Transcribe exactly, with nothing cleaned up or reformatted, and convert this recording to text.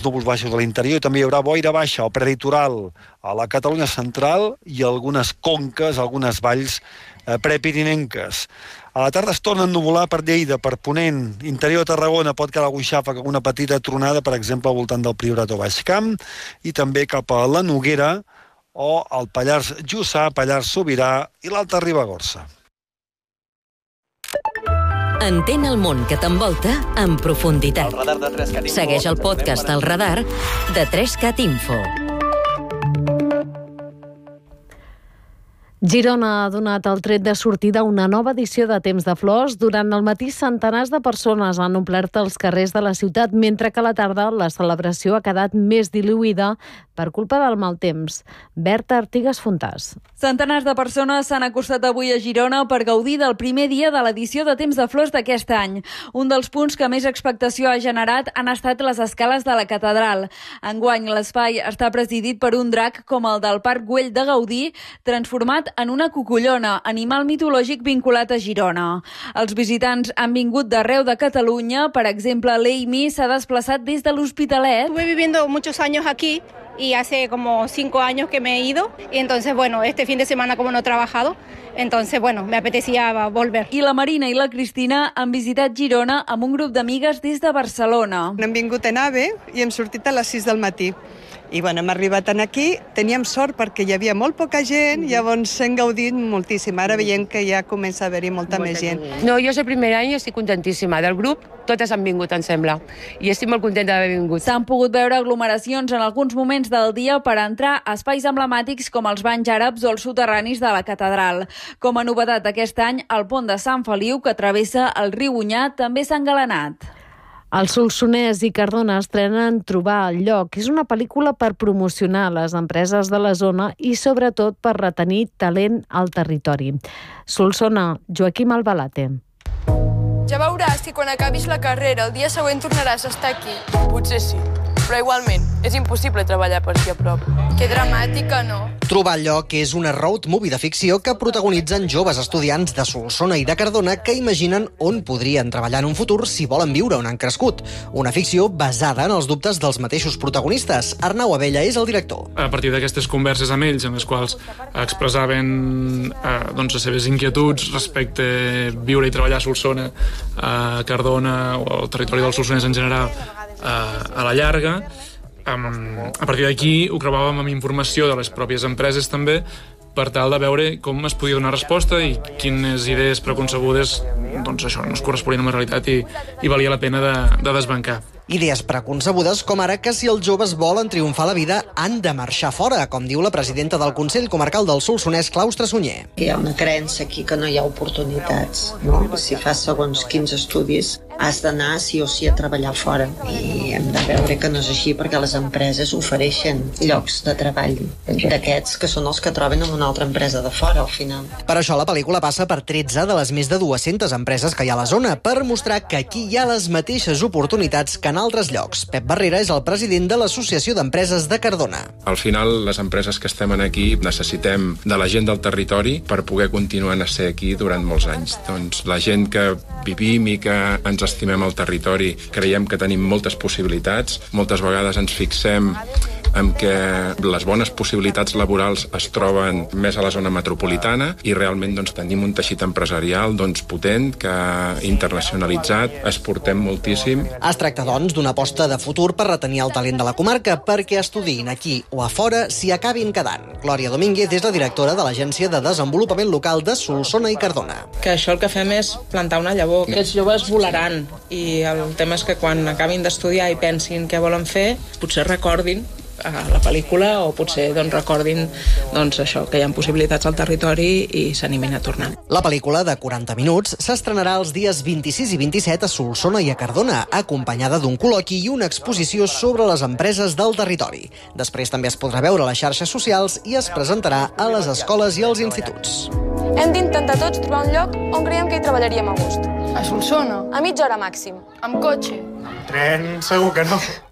núvols baixos a l'interior i també hi haurà boira baixa o prelitoral a la Catalunya central i algunes conques, algunes valls eh, prepirinenques. A la tarda es torna a ennuvolar per Lleida, per Ponent, interior de Tarragona pot quedar algun xàfec, alguna petita tronada, per exemple, al voltant del Priorat o Baix Camp, i també cap a la Noguera o al Pallars Jussà, Pallars Sobirà i l'Alta Ribagorça. Entén el món que t'envolta en profunditat. Segueix el podcast El Radar de tres cat Info. Girona ha donat el tret de sortida a una nova edició de Temps de Flors. Durant el matí, centenars de persones han omplert els carrers de la ciutat, mentre que a la tarda la celebració ha quedat més diluïda per culpa del mal temps. Berta Artigas Fontàs. Centenars de persones s'han acostat avui a Girona per gaudir del primer dia de l'edició de Temps de Flors d'aquest any. Un dels punts que més expectació ha generat han estat les escales de la catedral. Enguany, l'espai està presidit per un drac com el del Parc Güell de Gaudí, transformat en una cucullona, animal mitològic vinculat a Girona. Els visitants han vingut d'arreu de Catalunya. Per exemple, l'Amy s'ha desplaçat des de l'Hospitalet. Estuve viviendo muchos años aquí y hace como cinco años que me he ido. Y entonces, bueno, este fin de semana como no he trabajado, entonces, bueno, me apetecía volver. I la Marina i la Cristina han visitat Girona amb un grup d'amigues des de Barcelona. Hem vingut en AVE i hem sortit a les sis del matí. I bueno, hem arribat aquí, teníem sort perquè hi havia molt poca gent, llavors hem gaudit moltíssim. Ara veiem que ja comença a haver-hi molta, molta més gent. No, jo és el primer any i estic contentíssima. Del grup, totes han vingut, em sembla. I estic molt contenta d'haver vingut. S'han pogut veure aglomeracions en alguns moments del dia per entrar a espais emblemàtics com els banys àrabs o els soterranis de la catedral. Com a novetat aquest any, el pont de Sant Feliu, que travessa el riu Onyar, també s'ha engalanat. El Solsonès i Cardona estrenen Trobar el lloc. És una pel·lícula per promocionar les empreses de la zona i sobretot per retenir talent al territori. Solsona, Joaquim Albalate. Ja veuràs que quan acabis la carrera el dia següent tornaràs a estar aquí. Potser sí, però igualment és impossible treballar per aquí a prop. Que dramàtica, no? Trobar el lloc és una road movie de ficció que protagonitzen joves estudiants de Solsona i de Cardona que imaginen on podrien treballar en un futur si volen viure on han crescut. Una ficció basada en els dubtes dels mateixos protagonistes. Arnau Abella és el director. A partir d'aquestes converses amb ells, en les quals expressaven eh, doncs, les seves inquietuds respecte a viure i treballar a Solsona, a Cardona o al territori del Solsonès en general, eh, a la llarga, Um, a partir d'aquí ho creuàvem amb informació de les pròpies empreses també per tal de veure com es podia donar resposta i quines idees preconcebudes doncs això, no es corresponien amb la realitat i, i valia la pena de, de desbancar. Idees preconcebudes com ara que si els joves volen triomfar a la vida han de marxar fora, com diu la presidenta del Consell Comarcal del Solsonès, Claustre Sunyer. Hi ha una creença aquí que no hi ha oportunitats, no? Si fas segons quins estudis has d'anar sí o sí a treballar fora i hem de veure que no és així perquè les empreses ofereixen llocs de treball d'aquests que són els que troben en una altra empresa de fora al final. Per això la pel·lícula passa per tretze de les més de dues-centes empreses que hi ha a la zona per mostrar que aquí hi ha les mateixes oportunitats que en altres llocs. Pep Barrera és el president de l'Associació d'Empreses de Cardona. Al final, les empreses que estem aquí necessitem de la gent del territori per poder continuar a ser aquí durant molts anys. Doncs la gent que vivim i que ens estimem el territori, creiem que tenim moltes possibilitats. Moltes vegades ens fixem en què les bones possibilitats laborals es troben més a la zona metropolitana i realment doncs, tenim un teixit empresarial doncs, potent, que internacionalitzat, exportem moltíssim. Es tracta, doncs, d'una aposta de futur per retenir el talent de la comarca perquè estudiïn aquí o a fora s'hi acabin quedant. Glòria Domínguez és la directora de l'Agència de Desenvolupament Local de Solsona i Cardona. Que això el que fem és plantar una llavor. Aquests joves volaran i el tema és que quan acabin d'estudiar i pensin què volen fer, potser recordin a la pel·lícula o potser doncs, recordin doncs, això, que hi ha possibilitats al territori i s'animin a tornar. La pel·lícula de quaranta minuts s'estrenarà els dies vint-i-sis i vint-i-set a Solsona i a Cardona, acompanyada d'un col·loqui i una exposició sobre les empreses del territori. Després també es podrà veure a les xarxes socials i es presentarà a les escoles i als instituts. Hem d'intentar tots trobar un lloc on creiem que hi treballaríem a gust. A Solsona? A mitja hora màxim. Amb cotxe? Amb tren segur que no.